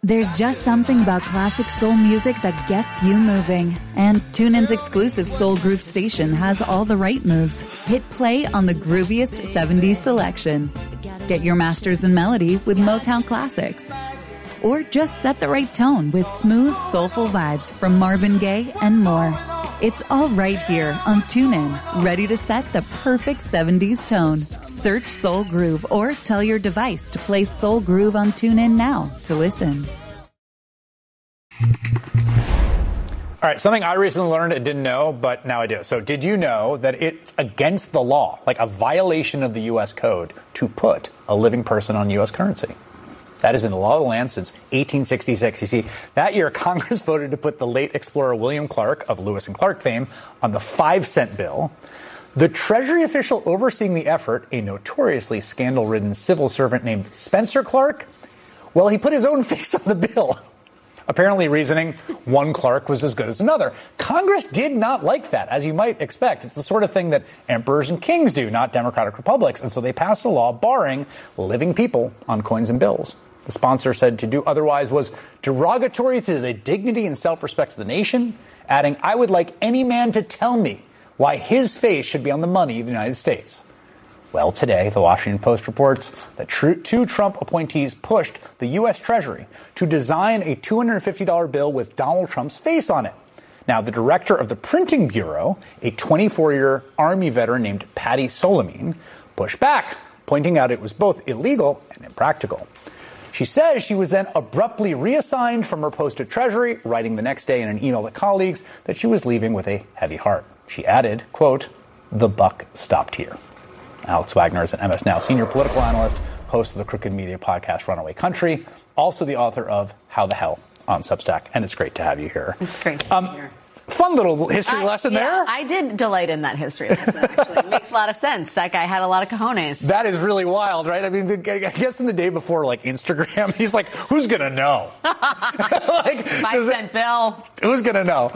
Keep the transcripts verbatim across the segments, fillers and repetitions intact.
There's just something about classic soul music that gets you moving. And TuneIn's exclusive Soul Groove station has all the right moves. Hit play on the grooviest seventies selection. Get your masters in melody with Motown Classics. Or just set the right tone with smooth, soulful vibes from Marvin Gaye and more. It's all right here on TuneIn, ready to set the perfect seventies tone. Search Soul Groove or tell your device to play Soul Groove on TuneIn now to listen. All right, something I recently learned and didn't know, but now I do. So did you know that it's against the law, like a violation of the U S code, to put a living person on U S currency? That has been the law of the land since eighteen sixty-six. You see, that year, Congress voted to put the late explorer William Clark of Lewis and Clark fame on the five-cent bill. The Treasury official overseeing the effort, a notoriously scandal-ridden civil servant named Spencer Clark, well, he put his own face on the bill. Apparently reasoning one Clark was as good as another. Congress did not like that, as you might expect. It's the sort of thing that emperors and kings do, not democratic republics. And so they passed a law barring living people on coins and bills. The sponsor said to do otherwise was derogatory to the dignity and self-respect of the nation, adding, "I would like any man to tell me why his face should be on the money of the United States." Well, today, the Washington Post reports that tr- two Trump appointees pushed the U S. Treasury to design a two hundred fifty dollars bill with Donald Trump's face on it. Now, the director of the Printing Bureau, a twenty-four-year Army veteran named Patty Solimine, pushed back, pointing out it was both illegal and impractical. She says she was then abruptly reassigned from her post at Treasury, writing the next day in an email to colleagues that she was leaving with a heavy heart. She added, quote, "The buck stopped here." Alex Wagner is an M S Now senior political analyst, host of the Crooked Media podcast Runaway Country, also the author of How the Hell on Substack, and it's great to have you here. It's great to um, be here. Fun little history I, lesson yeah, there. I did delight in that history lesson, actually. It makes a lot of sense. That guy had a lot of cojones. That is really wild, right? I mean, I guess in the day before, like, Instagram, he's like, who's going to know? like, Five cent it, bill. Who's going to know?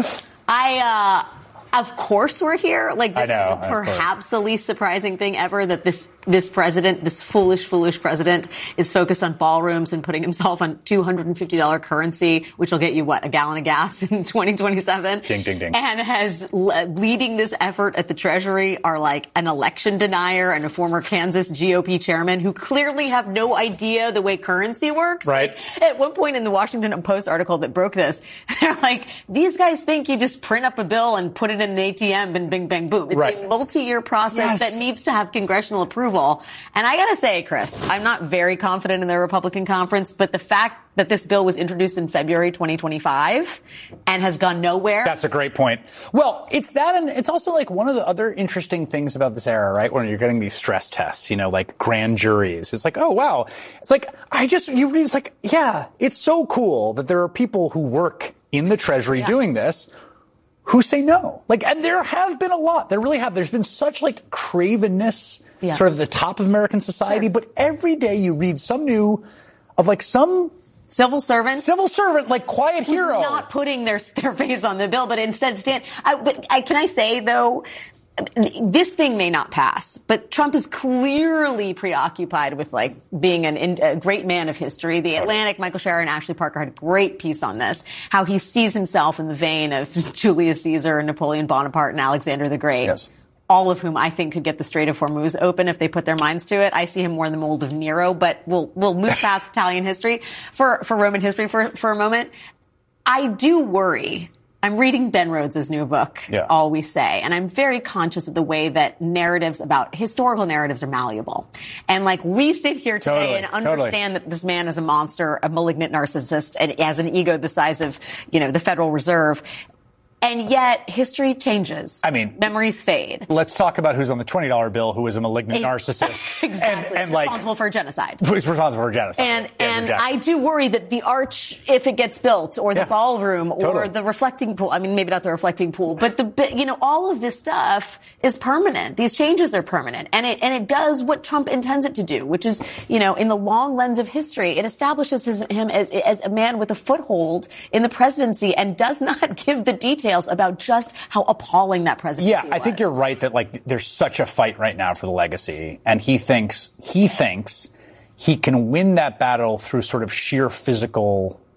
I, uh... Of course we're here. Like, this know, is perhaps the least surprising thing ever that this this president, this foolish, foolish president, is focused on ballrooms and putting himself on two hundred fifty dollars currency, which will get you, what, a gallon of gas in twenty twenty-seven? Ding, ding, ding. And has leading this effort at the Treasury are like an election denier and a former Kansas G O P chairman who clearly have no idea the way currency works. Right. Like, at one point in the Washington Post article that broke this, they're like, these guys think you just print up a bill and put it in an A T M and bing, bang, boom. It's right. a multi-year process yes. that needs to have congressional approval. And I got to say, Chris, I'm not very confident in the Republican conference, but the fact that this bill was introduced in February twenty twenty-five and has gone nowhere. That's a great point. Well, it's that, and it's also like one of the other interesting things about this era, right? When you're getting these stress tests, you know, like grand juries. It's like, oh, wow. It's like, I just, you read, it's like, yeah, it's so cool that there are people who work in the Treasury yeah. doing this who say no. Like, and there have been a lot. There really have. There's been such like cravenness yeah. sort of at the top of American society, sure. but every day you read some new, of like some Civil servant? Civil servant, like quiet Who's hero. Not putting their their face on the bill, but instead stand. I, but I, can I say, though, this thing may not pass, but Trump is clearly preoccupied with, like, being an, a great man of history. The Atlantic, Michael Scherer and Ashley Parker had a great piece on this, how he sees himself in the vein of Julius Caesar and Napoleon Bonaparte and Alexander the Great. Yes. All of whom I think could get the Strait of Hormuz open if they put their minds to it. I see him more in the mold of Nero, but we'll we'll move past Italian history for for Roman history for for a moment. I do worry. I'm reading Ben Rhodes' new book, yeah. All We Say, and I'm very conscious of the way that narratives about historical narratives are malleable. And like we sit here today totally, and understand totally. that this man is a monster, a malignant narcissist, and has an ego the size of, you know, the Federal Reserve. And yet, history changes. I mean, memories fade. Let's talk about who's on the twenty dollar bill, who is a malignant a, narcissist. exactly. And, and responsible like, for genocide. Who's responsible for genocide. And, yeah, and I do worry that the arch, if it gets built, or the yeah, ballroom, or totally. the reflecting pool, I mean, maybe not the reflecting pool, but the, you know, all of this stuff is permanent. These changes are permanent. And it, and it does what Trump intends it to do, which is, you know, in the long lens of history, it establishes his, him as, as a man with a foothold in the presidency and does not give the details about just how appalling that presidency yeah, was. I think you're right that like there's such a fight right now for the legacy, and he thinks he thinks he can win that battle through sort of sheer physical